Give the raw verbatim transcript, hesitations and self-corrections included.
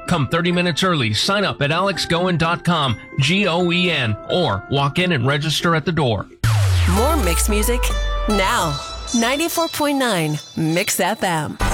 Come thirty minutes early. Sign up at alex goen dot com, G O E N, or walk in and register at the door. More Mix music now. ninety-four point nine Mix F M.